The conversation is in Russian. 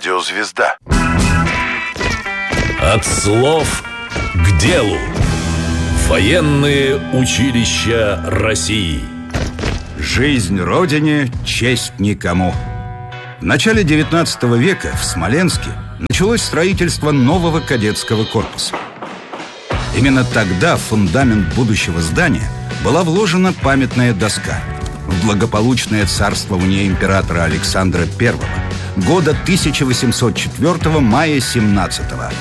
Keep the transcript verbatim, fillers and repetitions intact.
Радиозвезда. От слов к делу. Военные училища России. Жизнь Родине, честь никому. В начале девятнадцатого века в Смоленске началось строительство нового кадетского корпуса. Именно тогда в фундамент будущего здания была вложена памятная доска. В благополучное царствование императора Александра Первого года тысяча восемьсот четвёртого, мая семнадцатого